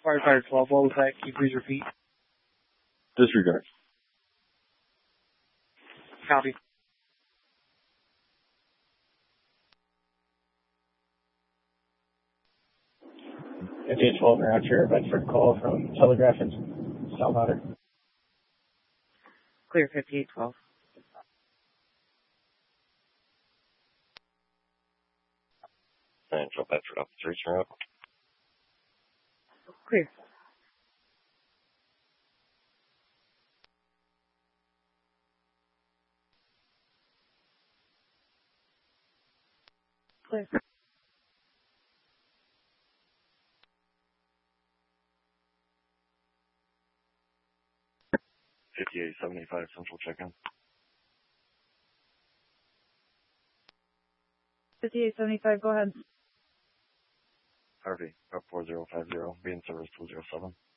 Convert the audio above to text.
Firefighter 12, what was that? Can you please repeat? Disregard. Copy. Fifty-eight 12 Roger, Bedford call from Telegraph and South Otter. Clear 5812. Central Bedford up 3 route. Clear. Clear. $58.75 Central check-in. 5875, go ahead. Harvey, up 4050, be in service 207.